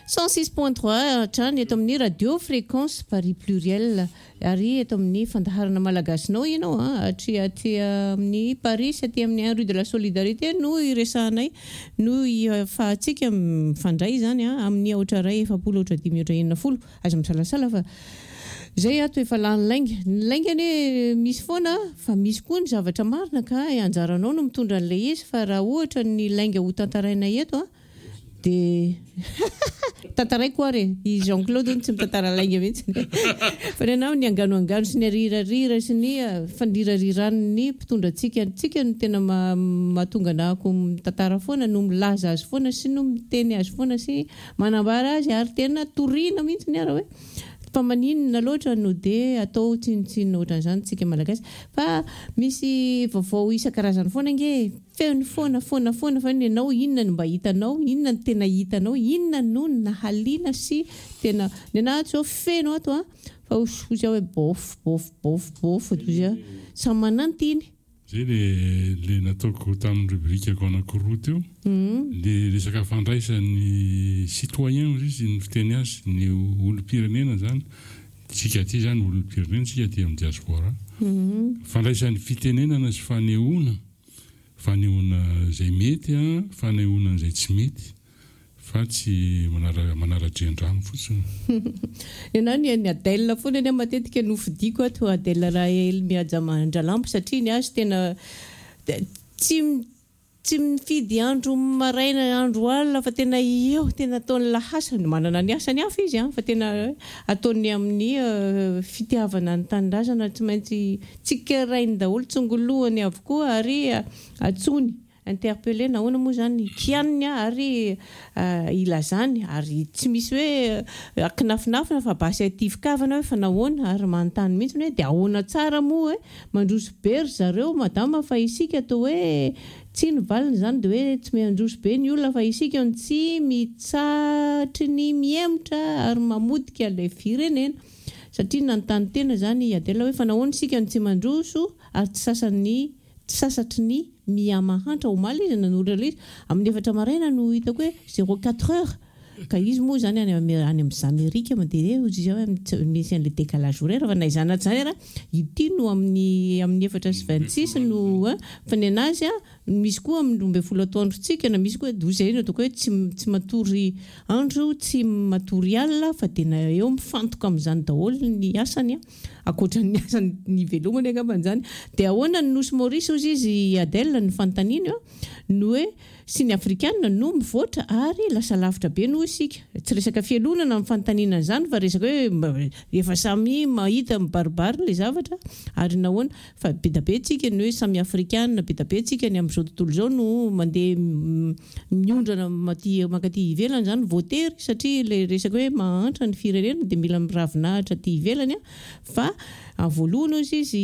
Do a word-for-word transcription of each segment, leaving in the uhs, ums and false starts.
cent six point trois trany eto amin'ny radio fréquence Paris pluriel ary eto amin'ny fandaharana malagasinao ianao atry aty amin'ny Paris aty amin'ny rue de la Solidarité no iresahanay no fahatsika mifandray zany amin'ny ohatra ray efapolo ohatra dimy ohatra enina folo aza misalasala fa zay ato efa lany lainga ny laingany misy foana fa misy koa ny zavatra marina ka anjaranao no mitondra an'ilay izy fa raha ohatra ny lainga ho tantarainay eto de tantaray koa re i Jean-Claude tsy mitantara lainga mihitsy fa nanao ny angano-angano sy ny arirarira sy ny fandirariran'ny mpitondra tsika tsika no tena mahatonga nahako mitantara foana no milaza azy foana sy no miteny azy foana sy manambara azy ary tena toriana mihitsy ny ara hoe fa maninona loatra no de atao tsinotsinona ohatran'izany tsika malagasy fa misy vaovao isan-karazany foana nge feno foana foana foana fa ianao inona no mba hitanao inona no tena hitanao inona no nahaliana sy tena nenazy zao feno ato a fa ozy hoe bof bof bof bof ozy sa manantiny zay le le nataoko tamin'ny rubrikako anankiroa teo le resaka fandraisan'ny citoyen izy ny fiteny azy ny olom-pirenena zany tsika aty zany olom-pirenena tsika aty amin'ny diaspora fandraisan'ny fitenenana sy fanehoana fanehoana zay mety a fanehoana zay tsy mety fa tsy manara manara-drendrano fotsiny ianao ny ny Adèle foana ny matetika nofidiko ato Adèle Rahel mihaja mandralampo satria ny azy tena tsy tsy mifidy andro maraina andro alina fa tena eo tena ataony lahasa manana ny asany hafa izy fa tena ataony amin'ny fitiavana ny tanindrazana tsy maintsy tsikarainy daholo tsongolohany avokoa ary atsony interpellé nahoana moa zany kianiny ary ilazany ary tsy misy hoe akinafinafina fa basy aty-fikavana hoe fa nahoana ary manontany mihitsy hoe dia ahoana tsara moa hoe mandroso bery zareo madama fa isika atao hoe tsy ny valiny zany dia hoe tsy mandroso be ny olona fa isika tsy mitsatry ny miemotra ary mamodika ilay firenena satria nanontany tena zany Adèle hoe fa nahoana isika tsy mandroso ary tsy sasany tsy sasatry ny miamahantra omaly izy nanolana izy amin'ny efatra maraina no hitako hoe zéro quatre heures ka izy moa zany any any amin'ny Amerika mandeha ozy zao misy an'ilay décalage horaire fa naizana zany ra ity no amin'ny amin'ny efatra sy vingt-six no fa ny anazy a misy koa amin'ny roa ambin'ny folo atoandrotsika na misy koa douze zay no atao hoe tsy tsy matory andro tsy matory alina fa tena eo mifantoka amin'izany daholo ny asany akoatran'ny asany velomany angaban'izany dia ahoana ny nosy Maurice ozy izy Adèle ny fanontaniany no hoe sy ny afrikanina no mivoatra ary lasa lavitra be no isika tsy resaka fialonana amin'ny fanontaniana izany fa resaka hoe efa samy mahita mibaribary le zavatra ary nahoana fa be da be tsika ny hoe samy afrikanina be da be tsika ny amin'izao tontolo izao no mandeha miondrana maty makaty ivelany zany voatery satria le resaka hoe mahantra ny firenena dia mila miravinahitra aty ivelany fa voalohany ozy izy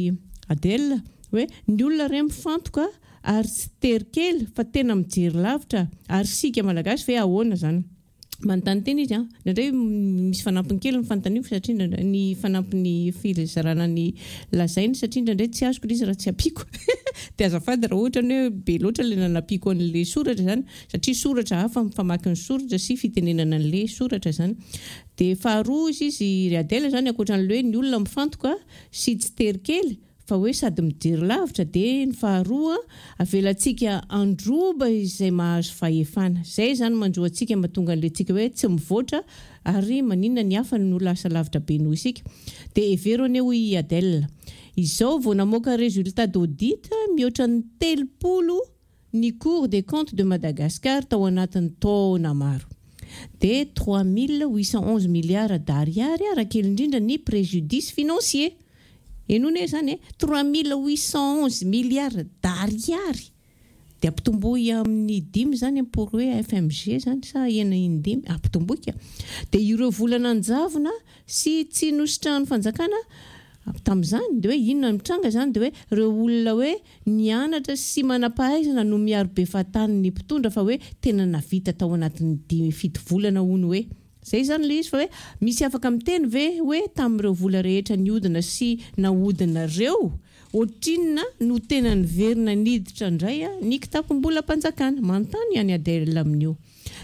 Adèle hoe ny olona ray mifantoka ary tsy terikely fa tena mijery lavitra ary sika malagasy fa ahoana zany manontany teny izy nandray misy fanampiny kely ny fanontaniako satria ny fanampiny filazarana ny lazainy satria nandray tsy azoko izy raha tsy apiko dia azafady raha ohatra ny hoe be loatra le nanapiko an'ilay soratra zany satria soratra hafa mifamaky ny soratra sy fitenenana an'ilay soratra zany dia faharoa izy izy Adèle zany akoatran'ilay hoe ny olona mifantoka sy tsy terikely fa hoe sady mijery lavitra dia ny faharoa avelantsika androba izay mahazo fahefana zay zany mandroantsika mahatonga an'ilay tsika hoe tsy mivoatra ary maninona ny hafa no lasa lavitra be noho isika dia everony ho i Adèle izao vao namoaka résultat d'audit mihoatra ny telopolo ny Cour des comptes de Madagascar tao anatin'ny taona maro dia trois mille huit cent onze milliards d'ariary arakely indrindra ny préjudice financier enona zany trois mille huit cent onze milliards d'ariary dia ampitomboy amin'ny dimy zany pour hoe F M G zany sa ena indimy ampitomboika dia ireo volana anjavona sy tsy nositrahany fanjakana tamin'izany dia hoe inona mitranga zany dia hoe ireo olona hoe nianatra sy manam-pahaizana no miaro be fatany ny mpitondra fa hoe tena navita tao anatin'ny dimy fito volana hono hoe zay zany le izy fa hoe misy afaka miteny ve hoe tamin'ireo vola rehetra niodina sy nahodina reo ohatrinona no tena niverina niditra indray ny kitapo-mbola mpanjakana manontany any Adèle amin'io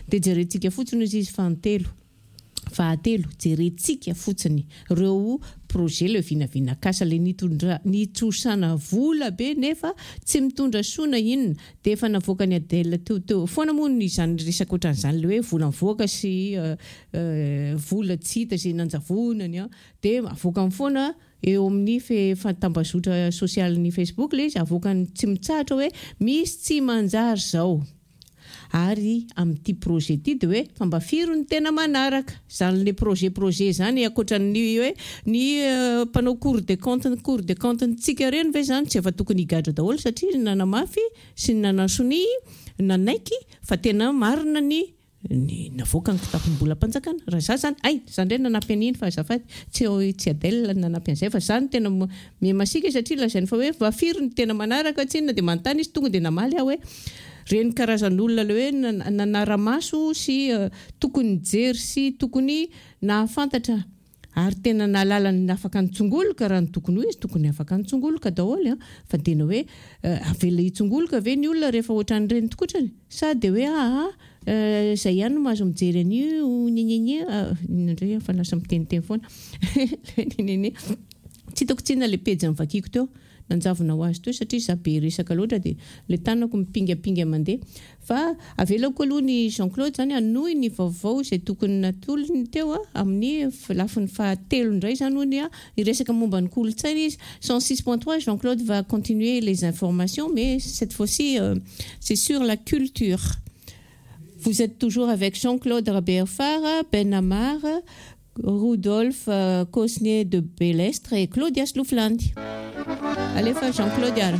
dia jerentsika fotsiny izy izy fantelo fahatelo jerentsika fotsiny ireo projet le vinavinakasa le nitondra nitsosana vola be nefa tsy mitondra sona inona dia efa navoaka ny Adèle teo teo foana moa ny izany resaka ohatran'izany le hoe vola mivoaka sy uh, uh, vola tsy hita sy nanjavonany a dia avoakany foana eo amin'ny fantambazotra sosialy Facebook le izy avoakany tsy mitsahatra hoe misy tsy manjary zao ary amin'ity projet ity dia hoe fambafiry ny tena manaraka zany le projet projet zany akoatran'ny hoe ny uh, mpanao cour de compte cour de compte tsika reny ve zany tsy efa tokony higadra daholo satria nanamafy sy nanasony nanaiky fa tena marina ny ny navoaka ny kitapo-mbola mpanjakana raha za zany ay zany ndray nanampy an'iny fa azafady tsy tsy Adèle nanampy an'izay fa zany tena mihamasika satria lazainy fa hoe vafiry ny tena manaraka tsy inona dia manontany izy tonga dia namaly aho hoe reny karazan'olona le hoe nanara-maso sy uh, tokony jery sy tokony nahafantatra ary tena nahalala ny afaka nitsongoloka raha ny tokony ho izy tokony afaka nitsongoloka daholo fa tena hoe uh, avela hitsongoloka ve ny olona rehefa ohatran'ireny tokotrany sa dia hoe aha izay uh, ihany no mahazo mijery an'io nyenyenye indray fa lasa miteniteny foana nyenyenye tsy hitako tsinona le pejy nivakiko teo nanjavona ho azy teo satria za be resaka loatra dia le tanako mipingapinga mandeha fa avelako aloha ny Jean-Claude zany anohy ny vaovao izay tokony natolony teo amin'ny lafiny fahatelo indray zany hoy a iresaka momba ny kolontsaina izy cent six point trois Jean-Claude va continuer les informations mais cette fois-ci euh, c'est sur la culture. Vous êtes toujours avec Jean-Claude Rabert-Fara, Ben Amar, Rudolf euh, Cosnier de Bellestre et Claudia Slouflandi. Allez, faire Jean-Claude Yara.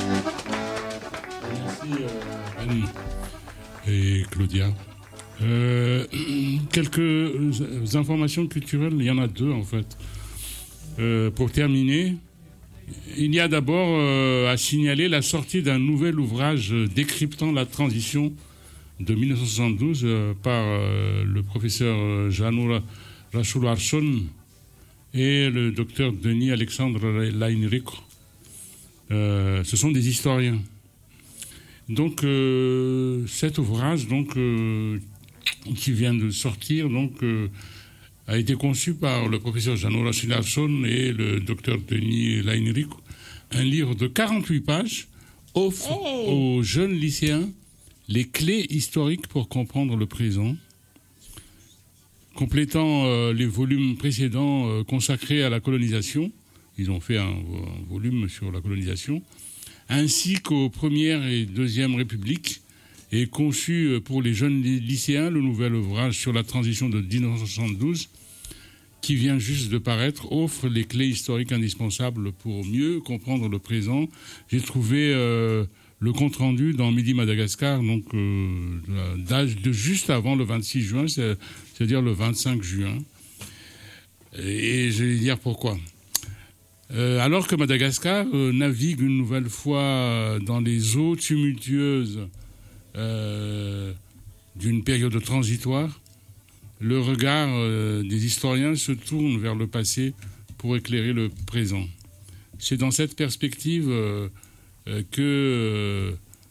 Merci Ben et Claudia. Euh, quelques informations culturelles, il y en a deux en fait. Euh, pour terminer, il y a d'abord euh, à signaler la sortie d'un nouvel ouvrage décryptant la transition de dix-neuf cent soixante-douze euh, par euh, le professeur János Rászló-Larson et le docteur Denis Alexandre Leinrich. Euh, ce sont des historiens. Donc euh, cet ouvrage donc, euh, qui vient de sortir donc, euh, a été conçu par le professeur János Rászló-Larson et le docteur Denis Leinrich. Un livre de quarante-huit pages offre hey. aux jeunes lycéens les clés historiques pour comprendre le présent, complétant euh, les volumes précédents euh, consacrés à la colonisation. Ils ont fait un, un volume sur la colonisation, ainsi qu'aux Première et Deuxième Républiques, et conçu pour les jeunes lycéens le nouvel ouvrage sur la transition de dix-neuf cent soixante-douze, qui vient juste de paraître, offre les clés historiques indispensables pour mieux comprendre le présent. J'ai trouvé euh, le compte-rendu dans Midi Madagascar, donc euh, d'âge de juste avant le vingt-six juin, c'est, c'est-à-dire le vingt-cinq juin. Et, et je vais dire pourquoi. Euh, alors que Madagascar euh, navigue une nouvelle fois dans les eaux tumultueuses euh, d'une période transitoire, le regard euh, des historiens se tourne vers le passé pour éclairer le présent. C'est dans cette perspective euh, que, euh,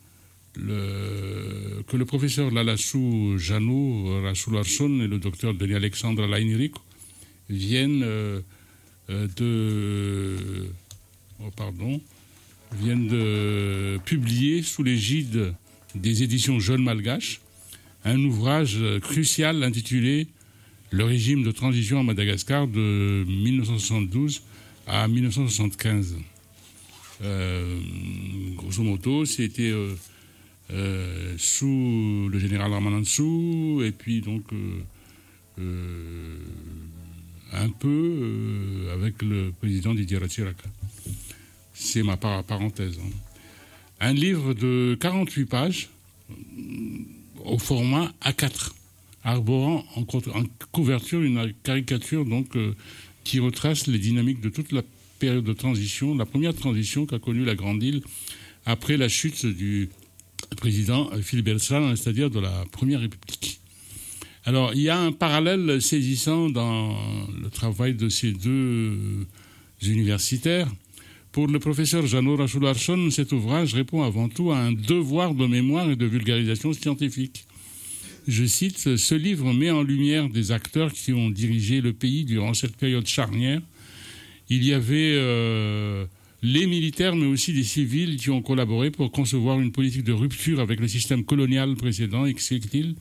le, que le professeur Lalassou János Rászló-Larson et le docteur Denis Alexandre Leinrich viennent euh, de, oh pardon, viennent de publier sous l'égide des éditions Jeunes Malgaches un ouvrage crucial intitulé « Le régime de transition à Madagascar de dix-neuf cent soixante-douze à dix-neuf cent soixante-quinze ». Euh, grosso modo, c'était euh, euh, sous le général Ramansou et puis donc euh, euh, un peu euh, avec le président Didier Ratsiraka. C'est ma par- parenthèse. Hein. Un livre de quarante-huit pages au format A quatre, arborant en, en couverture une caricature donc, euh, qui retrace les dynamiques de toute la période de transition, la première transition qu'a connue la Grande Île après la chute du président Philippe Belsan, c'est-à-dire de la Première République. Alors, il y a un parallèle saisissant dans le travail de ces deux universitaires. Pour le professeur János Rászló-Larson, cet ouvrage répond avant tout à un devoir de mémoire et de vulgarisation scientifique. Je cite, « Ce livre met en lumière des acteurs qui ont dirigé le pays durant cette période charnière. Il y avait euh, les militaires, mais aussi des civils qui ont collaboré pour concevoir une politique de rupture avec le système colonial précédent, explique-t-il.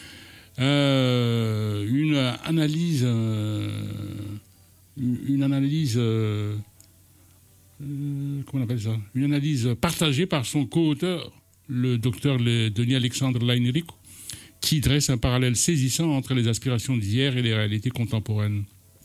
Euh, une analyse, euh, une analyse, euh, euh, comment on appelle ça ? Une analyse partagée par son co-auteur, le docteur Denis Alexandre Leinrich, qui dresse un parallèle saisissant entre les aspirations d'hier et les réalités contemporaines.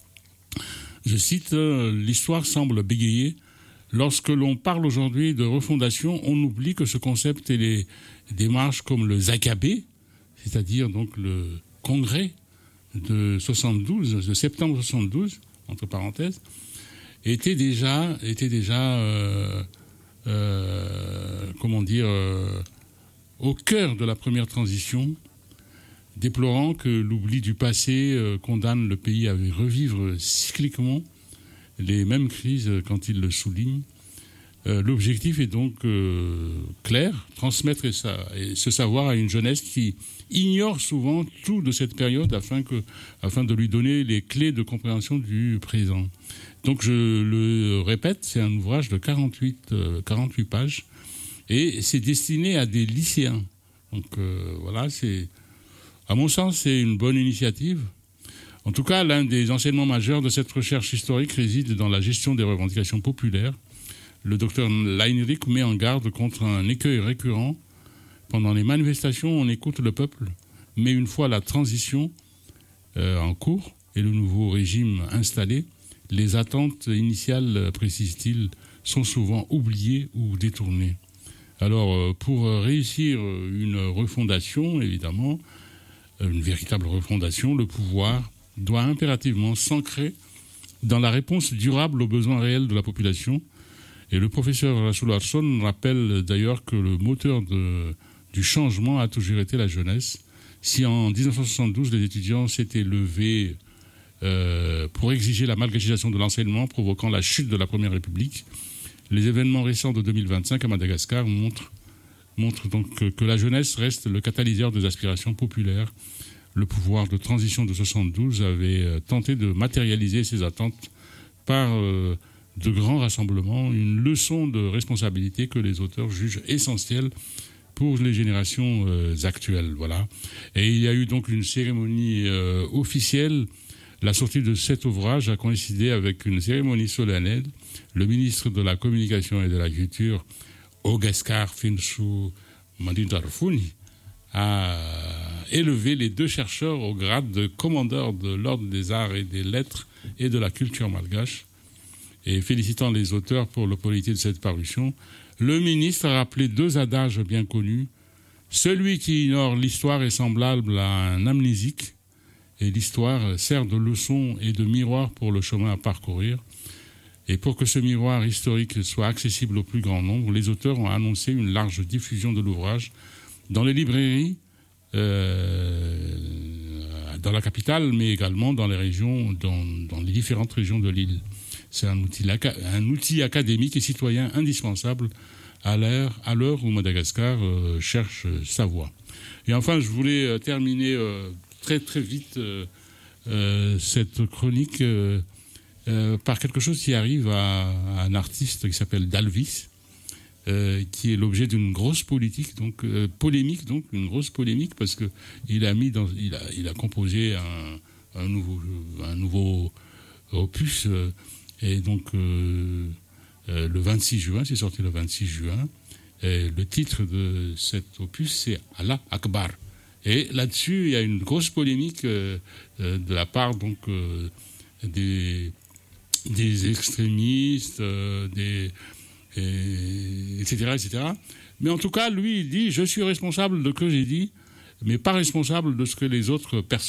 Je cite, euh, « L'histoire semble bégayer. Lorsque l'on parle aujourd'hui de refondation, on oublie que ce concept et les démarches comme le Zagabé, c'est-à-dire donc le congrès de soixante-douze, de septembre soixante-douze, entre parenthèses, était déjà, était déjà euh, euh, comment dire, euh, au cœur de la première transition, déplorant que l'oubli du passé euh, condamne le pays à revivre cycliquement les mêmes crises quand il le souligne. Euh, l'objectif est donc euh, clair, transmettre et ça, et ce savoir à une jeunesse qui ignore souvent tout de cette période afin, que, afin de lui donner les clés de compréhension du présent. Donc je le répète, c'est un ouvrage de quarante-huit, euh, quarante-huit pages et c'est destiné à des lycéens. Donc euh, voilà, c'est, à mon sens, c'est une bonne initiative. En tout cas, l'un des enseignements majeurs de cette recherche historique réside dans la gestion des revendications populaires. Le docteur Leinrich met en garde contre un écueil récurrent. Pendant les manifestations, on écoute le peuple, mais une fois la transition euh, en cours et le nouveau régime installé, les attentes initiales, précise-t-il, sont souvent oubliées ou détournées. Alors, pour réussir une refondation, évidemment, une véritable refondation, le pouvoir doit impérativement s'ancrer dans la réponse durable aux besoins réels de la population. Et le professeur Rasoul Harson rappelle d'ailleurs que le moteur de, du changement a toujours été la jeunesse. Si en dix-neuf cent soixante-douze, les étudiants s'étaient levés euh, pour exiger la malgacisation de l'enseignement, provoquant la chute de la Première République, les événements récents de deux mille vingt-cinq à Madagascar montrent, montrent donc que, que la jeunesse reste le catalyseur des aspirations populaires. Le pouvoir de transition de soixante-douze avait tenté de matérialiser ces attentes par euh, de grands rassemblements, une leçon de responsabilité que les auteurs jugent essentielle pour les générations euh, actuelles. Voilà. Et il y a eu donc une cérémonie euh, officielle. La sortie de cet ouvrage a coïncidé avec une cérémonie solennelle. Le ministre de la Communication et de la Culture, Ogaskar Finchu Mandindarfuni, a élevé les deux chercheurs au grade de commandeur de l'Ordre des Arts et des Lettres et de la Culture malgache. Et félicitant les auteurs pour l'opportunité de cette parution, le ministre a rappelé deux adages bien connus. Celui qui ignore l'histoire est semblable à un amnésique, et l'histoire sert de leçon et de miroir pour le chemin à parcourir. Et pour que ce miroir historique soit accessible au plus grand nombre, les auteurs ont annoncé une large diffusion de l'ouvrage dans les librairies, euh, dans la capitale, mais également dans les régions, dans, dans les différentes régions de l'île. C'est un outil, un outil académique et citoyen indispensable à l'heure, à l'heure où Madagascar euh, cherche sa voie. Et enfin, je voulais euh, terminer euh, très très vite euh, euh, cette chronique euh, euh, par quelque chose qui arrive à, à un artiste qui s'appelle Dalvis, euh, qui est l'objet d'une grosse politique, donc euh, polémique, donc une grosse polémique parce que il a mis dans, il a, il a composé un, un nouveau, un nouveau opus. Euh, Et donc, euh, euh, le vingt-six juin, c'est sorti le vingt-six juin, et le titre de cet opus, c'est Allah Akbar. Et là-dessus, il y a une grosse polémique euh, euh, de la part donc, euh, des, des extrémistes, euh, des, et, etc., et cetera. Mais en tout cas, lui, il dit « Je suis responsable de ce que j'ai dit, mais pas responsable de ce que les autres perçoivent. »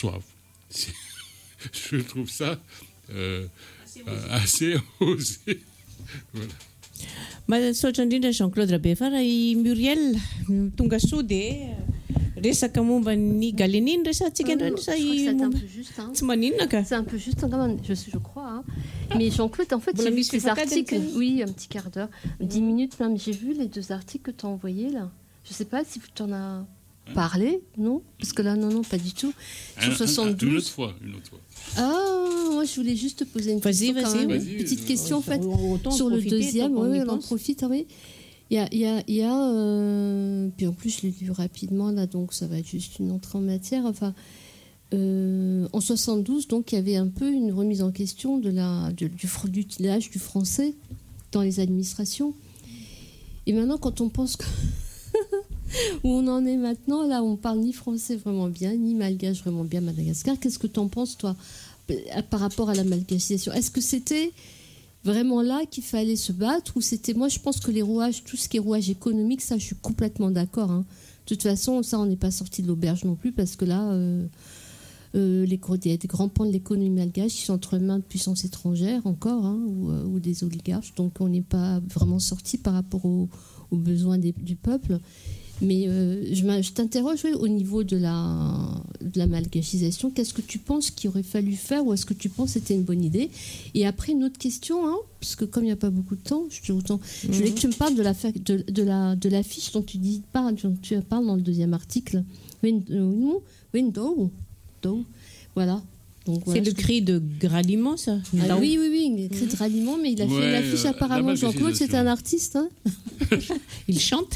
Je trouve ça... Euh, Uh, assez osé. Voilà. Masaotra indrindra Jean-Claude Rabefara i Muriel tonga sao dia resaka momba ny galénine resantsika indray sa i tsy maninona ka. C'est un peu juste je, je crois hein. Mais Jean-Claude en fait j'ai vu ces articles oui un petit quart d'heure dix minutes même j'ai vu les deux articles que tu as envoyés là. Je sais pas si tu en as parler, non? Parce que là, non, non, pas du tout. Sur soixante-douze. Une autre fois, une autre fois. Ah, moi, je voulais juste te poser une vas-y, question. Vas-y, quand même. vas-y. Une petite question, en fait, autant sur le deuxième. Oui, on en pense. profite, oui. Il y a, il y a, il y a euh, puis en plus, je l'ai lu rapidement, là, donc ça va être juste une entrée en matière. Enfin, euh, en soixante-douze, donc, il y avait un peu une remise en question de la, de, du l'usage du français dans les administrations. Et maintenant, quand on pense que où on en est maintenant, là, on parle ni français vraiment bien, ni malgache vraiment bien Madagascar. Qu'est-ce que tu en penses, toi, par rapport à la malgacisation? Est-ce que c'était vraiment là qu'il fallait se battre, ou c'était... Moi, je pense que les rouages, tout ce qui est rouage économique, ça, je suis complètement d'accord. Hein. De toute façon, ça, on n'est pas sorti de l'auberge non plus, parce que là, euh, euh, les, il y a des grands pans de l'économie malgache qui sont entre les mains de puissances étrangères encore, hein, ou, euh, ou des oligarches. Donc, on n'est pas vraiment sorti par rapport aux, aux besoins des, du peuple. Mais euh, je, je t'interroge oui, au niveau de la, de la malgachisation. Qu'est-ce que tu penses qu'il aurait fallu faire, ou est-ce que tu penses que c'était une bonne idée? Et après, une autre question, hein, parce que comme il n'y a pas beaucoup de temps, je, autant, mmh. je voulais que tu me parles de la, de, de la, de l'affiche dont tu, dis, dont tu parles dans le deuxième article. Window, window, voilà. Donc, voilà, c'est le cri de ralliement, ça? Ah, oui, oui, oui, le cri de ralliement, mais il a ouais, fait une affiche apparemment. Jean-Claude, c'est un artiste. Hein. Il chante.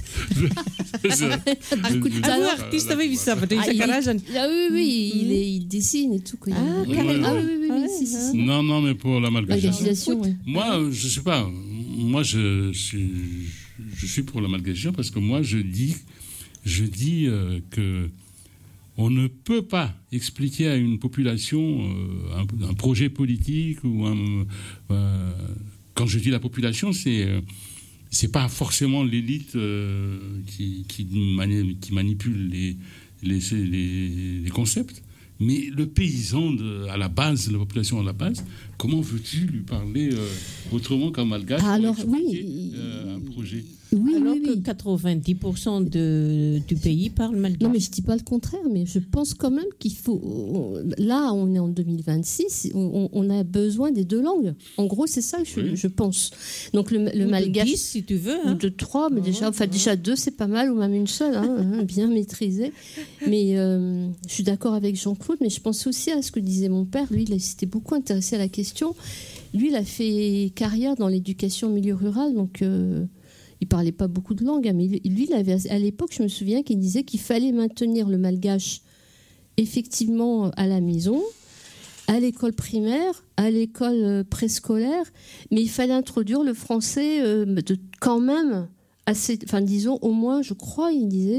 Beaucoup de talent. Artiste, oui, ça. Ah, il, ah oui, oui, mm-hmm. il, est, il dessine et tout. Quoi. Ah, carrément. Ah oui, oui, oui. oui, si, si, si. Non, non, mais pour la malgacisation. Ouais. Moi, je sais pas. Moi, je suis, je suis pour la malgacisation parce que moi, je dis, je dis euh, que on ne peut pas expliquer à une population euh, un, un projet politique ou un. Euh, quand je dis la population, c'est euh, c'est pas forcément l'élite euh, qui, qui, mani- qui manipule les, les, les, les concepts, mais le paysan de, à la base, la population à la base. Comment veux-tu lui parler euh, autrement qu'en malgache ah, alors, pour expliquer oui. euh, un projet? Oui, alors oui, que oui. quatre-vingt-dix pour cent de, du pays parle malgache. Non, mais je ne dis pas le contraire, mais je pense quand même qu'il faut... Là, on est en deux mille vingt-six, on, on a besoin des deux langues. En gros, c'est ça, je, oui. je pense. Donc, le, le ou malgache... de dix, si tu veux. Hein. Ou de trois, mais déjà, enfin, déjà deux, c'est pas mal, ou même une seule, hein, bien maîtrisée. Mais euh, je suis d'accord avec Jean-Claude, mais je pense aussi à ce que disait mon père. Lui, il s'était beaucoup intéressé à la question. Lui, il a fait carrière dans l'éducation au milieu rural, donc... Euh, il parlait pas beaucoup de langues, mais lui, il avait, à l'époque, je me souviens qu'il disait qu'il fallait maintenir le malgache effectivement à la maison, à l'école primaire, à l'école préscolaire, mais il fallait introduire le français euh, de, quand même assez, enfin disons au moins, je crois, il disait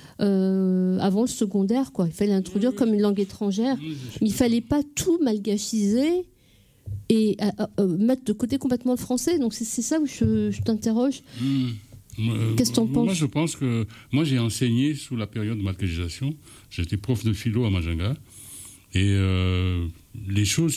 euh, avant le secondaire, quoi. Il fallait l'introduire comme une langue étrangère, mais il fallait pas tout malgachiser et à, à, à mettre de côté complètement le français. Donc c'est, c'est ça où je, je t'interroge. Mmh. Euh, Qu'est-ce que tu en penses? Moi, je pense que... Moi, j'ai enseigné sous la période de malgacisation. J'étais prof de philo à Majinga. Et euh, les choses